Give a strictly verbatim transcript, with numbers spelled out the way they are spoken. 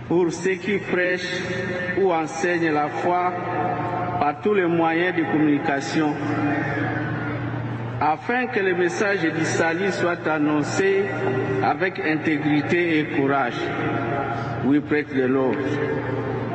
pour ceux qui prêchent ou enseignent la foi par tous les moyens de communication, afin que le message du salut soit annoncé avec intégrité et courage. Oui, prêtre de l'ordre.